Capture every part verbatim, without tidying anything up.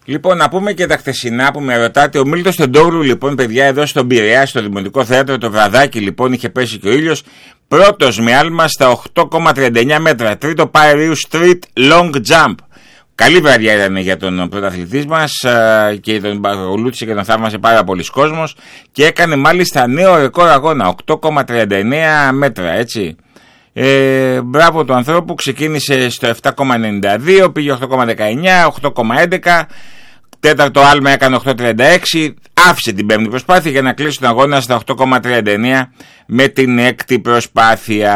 Λοιπόν, να πούμε και τα χθεσινά που με ρωτάτε. Ο Μίλτος Τεντόγλου, λοιπόν, παιδιά, εδώ στον Πειραιά, στο Δημοτικό Θέατρο, το βραδάκι, λοιπόν, είχε πέσει και ο ήλιος. Πρώτος με άλμα στα οκτώ κόμμα τριάντα εννιά μέτρα. Τρίτο Piraeus Street Long Jump. Καλή βραδιά ήταν για τον πρωταθλητή μας και τον παρακολούθησε και τον θαύμασε πάρα πολλοί κόσμος. Και έκανε μάλιστα νέο ρεκόρ αγώνα, οκτώ κόμμα τριάντα εννιά μέτρα, έτσι. Ε, μπράβο του ανθρώπου, ξεκίνησε στο επτά κόμμα ενενήντα δύο, πήγε οκτώ κόμμα δεκαεννιά, οκτώ κόμμα έντεκα, τέταρτο άλμα έκανε οκτώ κόμμα τριάντα έξι, άφησε την πέμπτη προσπάθεια για να κλείσει τον αγώνα στα οκτώ κόμμα τριάντα εννιά με την έκτη προσπάθεια.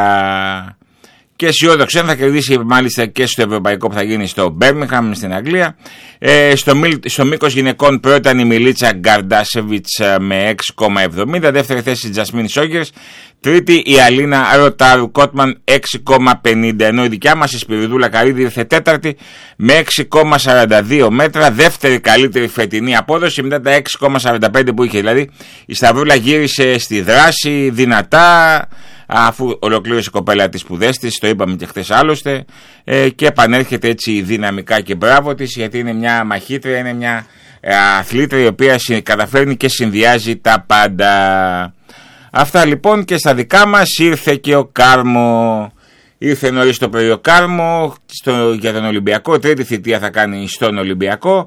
Και αισιόδοξα θα κερδίσει μάλιστα και στο ευρωπαϊκό που θα γίνει στο Birmingham στην Αγγλία. Ε, στο, στο μήκος γυναικών πρώτα ήταν η Μιλίτσα Γκαρντάσεβιτς με έξι κόμμα εβδομήντα, δεύτερη θέση η Τζασμίν Σόγκερς, τρίτη η Αλίνα Ροτάρου Κότμαν έξι κόμμα πενήντα, ενώ η δικιά μας η Σπυριδούλα Καρίδη ήρθε τέταρτη με έξι κόμμα σαράντα δύο μέτρα, δεύτερη καλύτερη φετινή απόδοση μετά τα έξι κόμμα σαράντα πέντε που είχε. Δηλαδή η Σταυρούλα γύρισε στη δράση δυνατά, αφού ολοκλήρωσε η κοπέλα τις σπουδές της, το είπαμε και χθες άλλωστε, ε, και επανέρχεται έτσι δυναμικά και μπράβο της, γιατί είναι μια μαχήτρια, είναι μια ε, αθλήτρια η οποία καταφέρνει και συνδυάζει τα πάντα. Αυτά λοιπόν, και στα δικά μας ήρθε και ο Κάρμο. Ήρθε νωρίς το πρωί ο Κάρμο στο, για τον Ολυμπιακό, τρίτη θητεία θα κάνει στον Ολυμπιακό.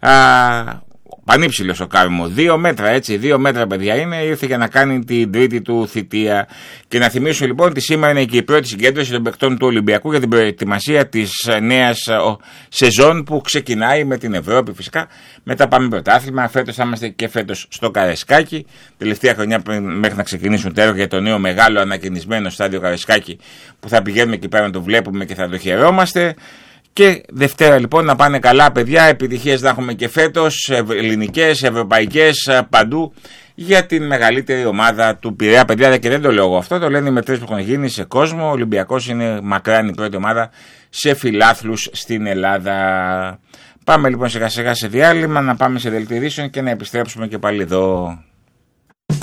Α, πανύψηλος ο Κάρμο, δύο μέτρα, έτσι, δύο μέτρα παιδιά είναι, ήρθε για να κάνει την τρίτη του θητεία. Και να θυμίσω λοιπόν ότι σήμερα είναι και η πρώτη συγκέντρωση των παικτών του Ολυμπιακού για την προετοιμασία της νέας σεζόν που ξεκινάει με την Ευρώπη φυσικά. Μετά πάμε πρωτάθλημα, φέτος θα είμαστε και φέτος στο Καρεσκάκι, τελευταία χρονιά μέχρι να ξεκινήσουν τα έργα για το νέο μεγάλο ανακαινισμένο στάδιο Καρεσκάκι, που θα πηγαίνουμε εκεί πέρα να το βλέπουμε και θα το χαιρόμαστε. Και Δευτέρα λοιπόν να πάνε καλά παιδιά, επιτυχίες να έχουμε και φέτος, ελληνικές, ευρωπαϊκές, παντού, για την μεγαλύτερη ομάδα του Πειραιά παιδιά. Και δεν το λέω εγώ αυτό, το λένε οι μετρήσεις που έχουν γίνει σε κόσμο. Ο Ολυμπιακός είναι μακράν η πρώτη ομάδα σε φιλάθλους στην Ελλάδα. Πάμε λοιπόν σιγά σιγά σε διάλειμμα, να πάμε σε δελτίο ειδήσεων και να επιστρέψουμε και πάλι εδώ.